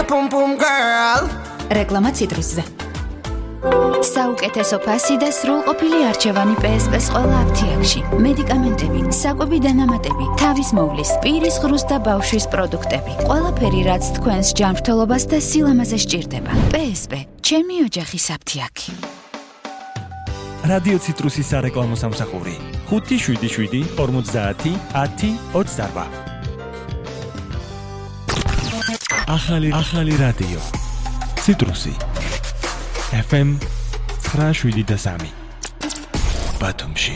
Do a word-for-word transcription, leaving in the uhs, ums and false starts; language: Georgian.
your pum pum girl. რეკლამა ციტრუსზე. საუკეთესო ფასი და სრულყოფილი არჩევანი პი ეს პი-ს ყველა აფთიაქში. მედიკამენტები, საკვები დანამატები, თავის მოვლის, პირის ღრუს და ბავშვის პროდუქტები. ყველაფერი, რაც თქვენს ჯანმრთელობას და სილამაზე სჭირდება. პი ეს პი, ჩემი ოჯახის აფთიაქი. რადიო ციტრუსის სარეკლამო სამსახური ხუთი შვიდი შვიდი ორმოცდაათი ათი ოცდაარბა. ახალი ახალი რადიო ციტრუსი ეფ ემ ცხრა შვიდი და სამი ბათუმში.